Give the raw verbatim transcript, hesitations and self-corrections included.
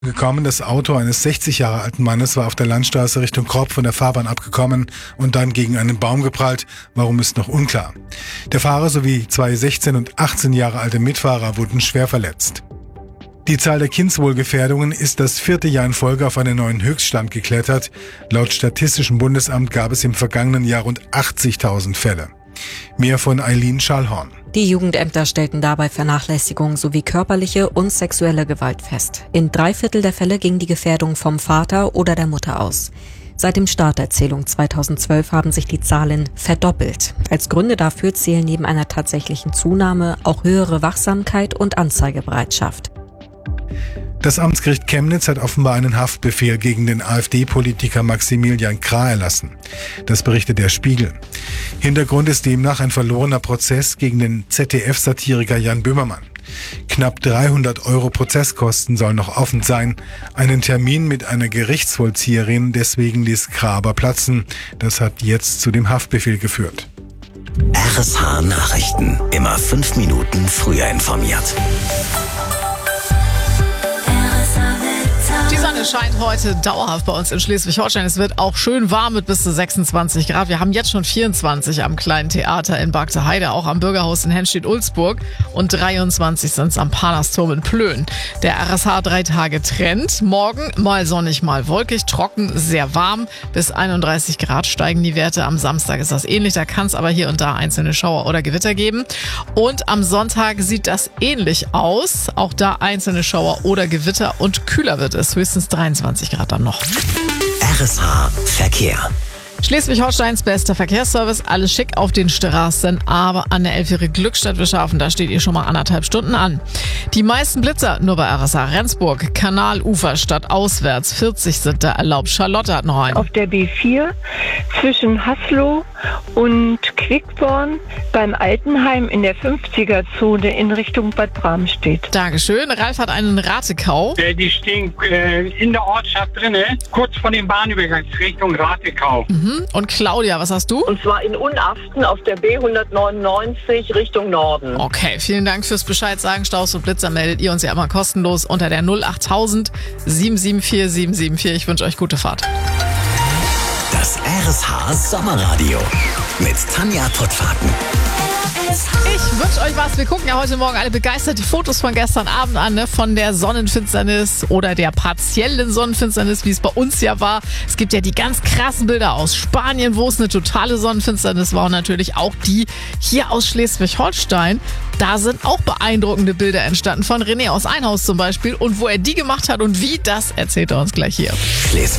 gekommen. Das Auto eines sechzig Jahre alten Mannes war auf der Landstraße Richtung Kropp von der Fahrbahn abgekommen und dann gegen einen Baum geprallt. Warum ist noch unklar. Der Fahrer sowie zwei sechzehn und achtzehn Jahre alte Mitfahrer wurden schwer verletzt. Die Zahl der Kindswohlgefährdungen ist das vierte Jahr in Folge auf einen neuen Höchststand geklettert. Laut Statistischem Bundesamt gab es im vergangenen Jahr rund achtzigtausend Fälle. Mehr von Eileen Schallhorn. Die Jugendämter stellten dabei Vernachlässigung sowie körperliche und sexuelle Gewalt fest. In drei Viertel der Fälle ging die Gefährdung vom Vater oder der Mutter aus. Seit dem Start der Zählung zweitausendzwölf haben sich die Zahlen verdoppelt. Als Gründe dafür zählen neben einer tatsächlichen Zunahme auch höhere Wachsamkeit und Anzeigebereitschaft. Das Amtsgericht Chemnitz hat offenbar einen Haftbefehl gegen den AfD-Politiker Maximilian Krah erlassen. Das berichtet der Spiegel. Hintergrund ist demnach ein verlorener Prozess gegen den Z D F-Satiriker Jan Böhmermann. Knapp dreihundert Euro Prozesskosten sollen noch offen sein. Einen Termin mit einer Gerichtsvollzieherin deswegen ließ Krah aber platzen. Das hat jetzt zu dem Haftbefehl geführt. R S H Nachrichten. Immer fünf Minuten früher informiert. Die Sonne scheint heute dauerhaft bei uns in Schleswig-Holstein. Es wird auch schön warm mit bis zu sechsundzwanzig Grad. Wir haben jetzt schon vierundzwanzig am Kleinen Theater in Bagte Heide, auch am Bürgerhaus in Henstedt-Ulzburg und dreiundzwanzig sind es am Palasturm in Plön. Der R S H drei Tage Trend. Morgen mal sonnig, mal wolkig, trocken, sehr warm. Bis einunddreißig Grad steigen die Werte. Am Samstag ist das ähnlich. Da kann es aber hier und da einzelne Schauer oder Gewitter geben. Und am Sonntag sieht das ähnlich aus. Auch da einzelne Schauer oder Gewitter und kühler wird es. Höchstens dreiundzwanzig Grad dann noch. R S H Verkehr. Schleswig-Holsteins bester Verkehrsservice, alles schick auf den Straßen, aber an der elfjährigen Glückstadt Wischhafen, da steht ihr schon mal anderthalb Stunden an. Die meisten Blitzer nur bei R S H Rendsburg, Kanalufer statt auswärts, vierzig sind da erlaubt. Charlotte hat noch einen. Auf der B vier zwischen Haslo und Quickborn beim Altenheim in der fünfziger-Zone in Richtung Bad Bramstedt. Dankeschön. Ralf hat einen Ratekau. Äh, die stehen äh, in der Ortschaft drinne, kurz vor dem Bahnübergang Richtung Ratekau. Mhm. Und Claudia, was hast du? Und zwar in Unaften auf der B hundertneunundneunzig Richtung Norden. Okay, vielen Dank fürs Bescheid sagen. Staus und Blitzer meldet ihr uns ja immer kostenlos unter der null achttausend sieben sieben vier sieben sieben vier. Ich wünsche euch gute Fahrt. Das R S H Sommerradio mit Tanja Pottfaken. Ich wünsche euch was. Wir gucken ja heute Morgen alle begeistert die Fotos von gestern Abend an, ne? Von der Sonnenfinsternis oder der partiellen Sonnenfinsternis, wie es bei uns ja war. Es gibt ja die ganz krassen Bilder aus Spanien, wo es eine totale Sonnenfinsternis war und natürlich auch die hier aus Schleswig-Holstein. Da sind auch beeindruckende Bilder entstanden von René aus Einhaus zum Beispiel. Und wo er die gemacht hat und wie, das erzählt er uns gleich hier. Schleswig